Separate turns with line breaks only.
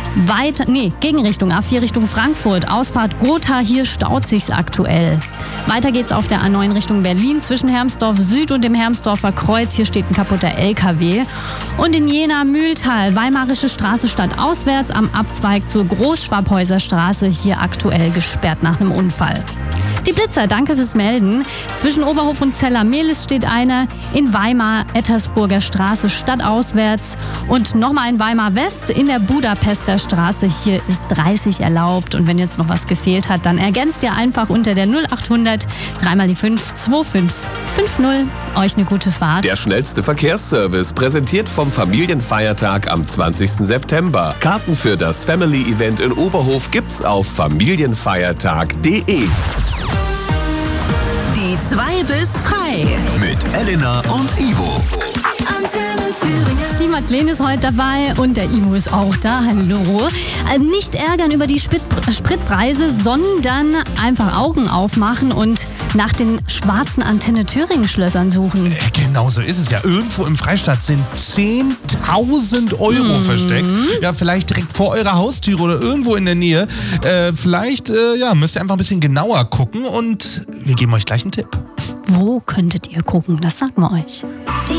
Gegenrichtung A4 Richtung Frankfurt. Ausfahrt Gotha, hier staut sich's aktuell. Weiter geht's auf der A9 Richtung Berlin zwischen Hermsdorf Süd und dem Hermsdorfer Kreuz. Hier steht ein kaputter LKW. Und in Jena Mühltal, Weimarische Straße stadtauswärts am Abzweig zur Großschwabhäuser Straße. Hier aktuell gesperrt nach einem Unfall. Die Blitzer, danke fürs Melden. Zwischen Oberhof und Zeller-Mehlis steht einer. In Weimar, Ettersburger Straße stadtauswärts. Und nochmal in Weimar West in der Budapester Straße. Hier ist 30 erlaubt. Und wenn jetzt noch was gefehlt hat, dann ergänzt ihr einfach unter der 0800 3 × 5 2550. Euch eine gute Fahrt.
Der schnellste Verkehrsservice, präsentiert vom Familienfeiertag am 20. September. Karten für das Family-Event in Oberhof gibt's auf familienfeiertag.de.
Die 2 bis frei.
Mit Elena und Ivo.
Die Madeleine ist heute dabei und der Ivo ist auch da. Hallo. Nicht ärgern über die Spritpreise, sondern einfach Augen aufmachen und nach den schwarzen Antenne Thüringen-Schlössern suchen.
Genau so ist es ja. Irgendwo im Freistaat sind 10.000 Euro versteckt. Ja, vielleicht direkt vor eurer Haustüre oder irgendwo in der Nähe. Vielleicht müsst ihr einfach ein bisschen genauer gucken und wir geben euch gleich einen Tipp.
Wo könntet ihr gucken? Das sagen wir euch.